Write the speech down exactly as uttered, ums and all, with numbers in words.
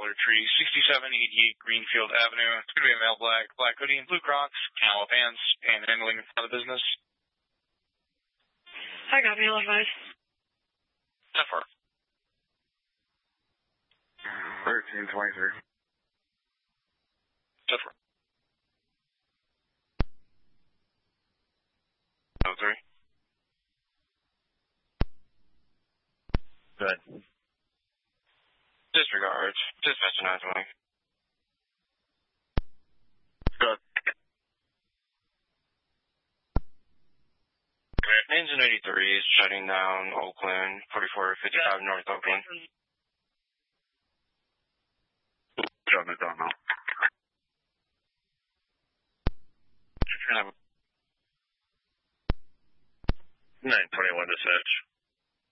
Dollar Tree, sixty-seven eighty-eight Greenfield Avenue. It's going to be a male black, black hoodie and blue Crocs, camel pants, and handling for the business. I got me, five. So far. thirteen twenty-three. So far. Oh, three. Good. Disregard. Dispatch nine twenty. Good. Engine eighty-three is shutting down Oakland, forty-four fifty-five North Oakland. Shutting it down now. nine twenty-one dispatch.